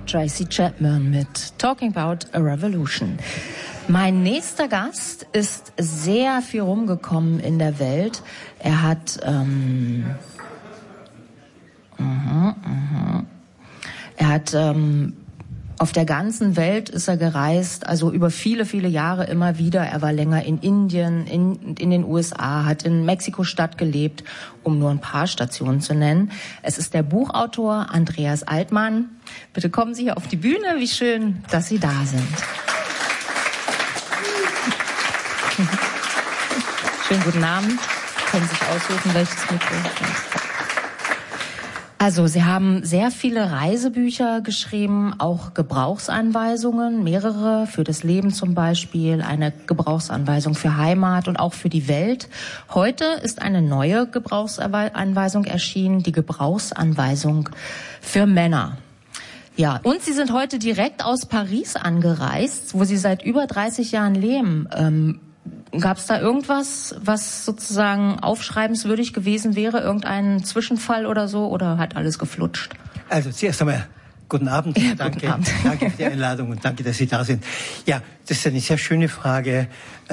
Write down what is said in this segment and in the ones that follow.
Tracy Chapman mit Talking About a Revolution. Mein nächster Gast ist sehr viel rumgekommen in der Welt. Er hat auf der ganzen Welt ist er gereist, also über viele, viele Jahre immer wieder. Er war länger in Indien, in den USA, hat in Mexiko-Stadt gelebt, um nur ein paar Stationen zu nennen. Es ist der Buchautor Andreas Altmann. Bitte kommen Sie hier auf die Bühne. Wie schön, dass Sie da sind. Schönen guten Abend. Können sich aussuchen, welches Mikro. Also, Sie haben sehr viele Reisebücher geschrieben, auch Gebrauchsanweisungen, mehrere für das Leben zum Beispiel, eine Gebrauchsanweisung für Heimat und auch für die Welt. Heute ist eine neue Gebrauchsanweisung erschienen, die Gebrauchsanweisung für Männer. Ja, und Sie sind heute direkt aus Paris angereist, wo Sie seit über 30 Jahren leben. Gab es da irgendwas, was sozusagen aufschreibenswürdig gewesen wäre? Irgendein Zwischenfall oder so? Oder hat alles geflutscht? Also zuerst einmal guten Abend. Ja, danke, guten Abend. Danke für die Einladung und danke, dass Sie da sind. Ja, das ist eine sehr schöne Frage.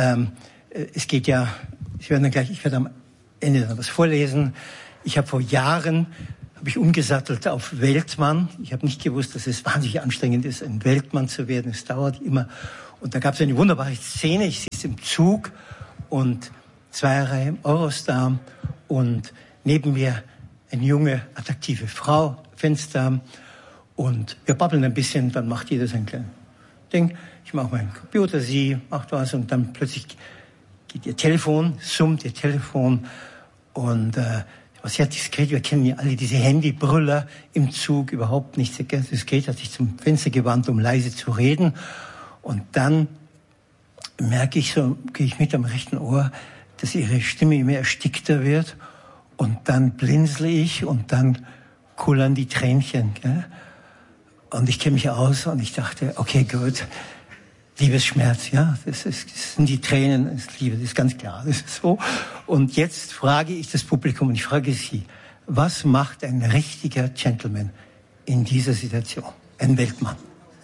Es geht ja, ich werde am Ende dann was vorlesen. Ich habe vor Jahren umgesattelt auf Weltmann. Ich habe nicht gewusst, dass es wahnsinnig anstrengend ist, ein Weltmann zu werden. Es dauert immer. Und da gab es eine wunderbare Szene. Ich sitze im Zug und Zweierreihe im Eurostar und neben mir eine junge, attraktive Frau, Fenster, und wir babbeln ein bisschen, dann macht jeder sein kleines Ding. Ich mache meinen Computer, sie macht was und dann plötzlich geht ihr Telefon, summt ihr Telefon und was sehr diskret, wir kennen ja alle diese Handybrüller im Zug, überhaupt nicht sehr diskret, hat sich zum Fenster gewandt, um leise zu reden. Und dann merke ich so, gehe ich mit am rechten Ohr, dass ihre Stimme immer erstickter wird. Und dann blinzle ich und dann kullern die Tränchen. Gell? Und ich kenne mich aus und ich dachte, okay, gut, Liebesschmerz, ja, das sind die Tränen, das ist Liebe, das ist ganz klar, das ist so. Und jetzt frage ich das Publikum und ich frage Sie, was macht ein richtiger Gentleman in dieser Situation? Ein Weltmann.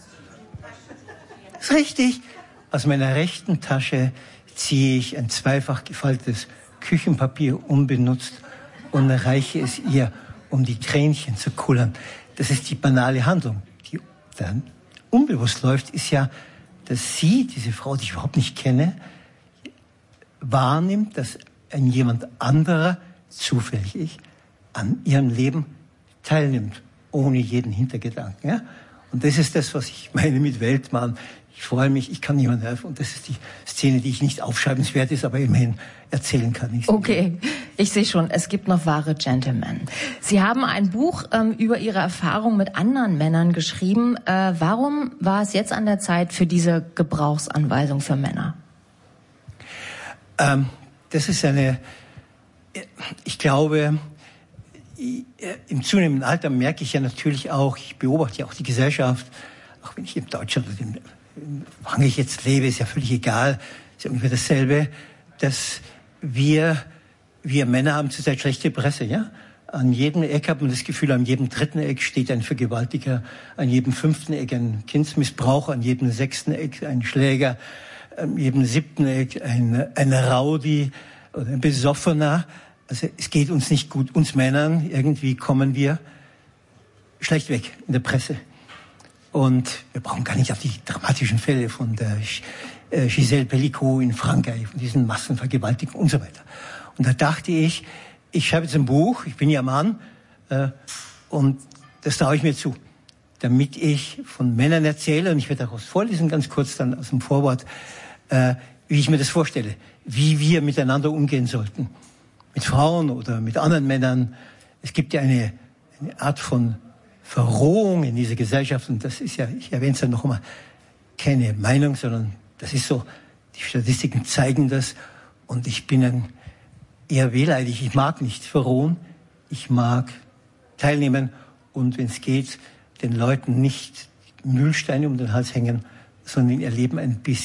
Das ist richtig. Aus meiner rechten Tasche ziehe ich ein zweifach gefaltetes Küchenpapier unbenutzt und reiche es ihr, um die Tränchen zu kullern. Das ist die banale Handlung. Die dann unbewusst läuft, ist ja, dass sie, diese Frau, die ich überhaupt nicht kenne, wahrnimmt, dass ein jemand anderer, zufällig, an ihrem Leben teilnimmt, ohne jeden Hintergedanken. Ja? Und das ist das, was ich meine mit Weltmann. Ich freue mich, ich kann niemandem helfen. Und das ist die Szene, die ich nicht aufschreibenswert ist, aber immerhin erzählen kann. Okay, ich sehe schon, es gibt noch wahre Gentlemen. Sie haben ein Buch über Ihre Erfahrung mit anderen Männern geschrieben. Warum war es jetzt an der Zeit für diese Gebrauchsanweisung für Männer? Das ist ich glaube, im zunehmenden Alter merke ich ja natürlich auch, ich beobachte ja auch die Gesellschaft, auch wenn ich in Deutschland oder wann ich jetzt lebe, ist ja völlig egal, ist ja ungefähr dasselbe, dass wir Männer haben zurzeit schlechte Presse, ja? An jedem Eck hat man das Gefühl, an jedem dritten Eck steht ein Vergewaltiger, an jedem fünften Eck ein Kindsmissbraucher, an jedem sechsten Eck ein Schläger, an jedem siebten Eck ein Rowdy oder ein Besoffener. Also es geht uns nicht gut, uns Männern, irgendwie kommen wir schlecht weg in der Presse. Und wir brauchen gar nicht auf die dramatischen Fälle von der Gisèle Pellicot in Frankreich, von diesen Massenvergewaltigungen und so weiter. Und da dachte ich schreibe jetzt ein Buch, ich bin ja Mann, und das traue ich mir zu, damit ich von Männern erzähle, und ich werde daraus vorlesen, ganz kurz dann aus dem Vorwort, wie ich mir das vorstelle, wie wir miteinander umgehen sollten. Mit Frauen oder mit anderen Männern. Es gibt ja eine Art von Verrohung in dieser Gesellschaft, und das ist ja, ich erwähne es ja noch einmal, keine Meinung, sondern das ist so, die Statistiken zeigen das, und ich bin eher wehleidig, ich mag nicht verrohen, ich mag teilnehmen und, wenn es geht, den Leuten nicht Mühlsteine um den Hals hängen, sondern ihr Leben ein bisschen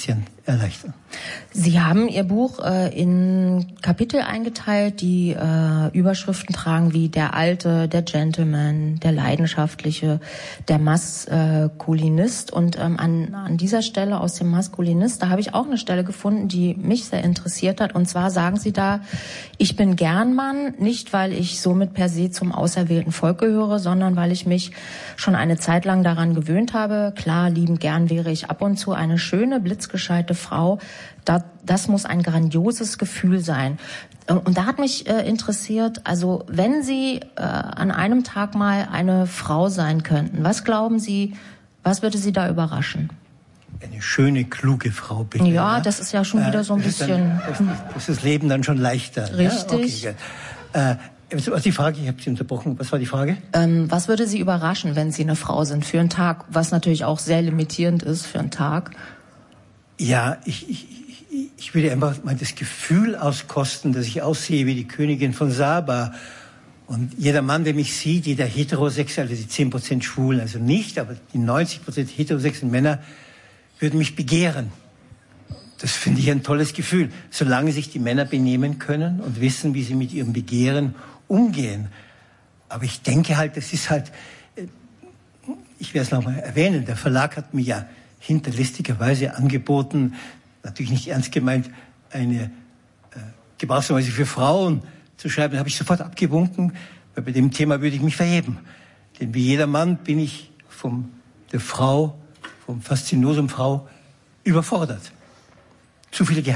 erleichtern. Sie haben Ihr Buch in Kapitel eingeteilt, die Überschriften tragen wie der Alte, der Gentleman, der Leidenschaftliche, der Maskulinist. Und an dieser Stelle aus dem Maskulinist, da habe ich auch eine Stelle gefunden, die mich sehr interessiert hat. Und zwar sagen Sie da, ich bin gern Mann, nicht weil ich somit per se zum auserwählten Volk gehöre, sondern weil ich mich schon eine Zeit lang daran gewöhnt habe. Klar, liebend gern wäre ich ab und zu eine schöne, blitzgescheite Frau. Das muss ein grandioses Gefühl sein. Und da hat mich interessiert, also wenn Sie an einem Tag mal eine Frau sein könnten, was glauben Sie, was würde Sie da überraschen? Eine schöne, kluge Frau, bitte. Ja, das ist ja schon wieder so ein bisschen... ist das Leben dann schon leichter. Richtig. Ja? Okay, was war die Frage? Ich habe Sie unterbrochen. Was war die Frage? Was würde Sie überraschen, wenn Sie eine Frau sind für einen Tag, was natürlich auch sehr limitierend ist für einen Tag? Ja, ich würde einfach mal das Gefühl auskosten, dass ich aussehe wie die Königin von Saba. Und jeder Mann, der mich sieht, jeder heterosexuelle, also die 10% Schwulen, also nicht, aber die 90% heterosexuellen Männer würden mich begehren. Das finde ich ein tolles Gefühl, solange sich die Männer benehmen können und wissen, wie sie mit ihrem Begehren umgehen. Aber ich denke halt, das ist halt, ich werde es nochmal erwähnen, der Verlag hat mir ja hinterlistigerweise angeboten, natürlich nicht ernst gemeint, eine Gebrauchsanweisung für Frauen zu schreiben. Da habe ich sofort abgewunken, weil bei dem Thema würde ich mich verheben. Denn wie jeder Mann bin ich vom Faszinosum Frau überfordert. Zu viele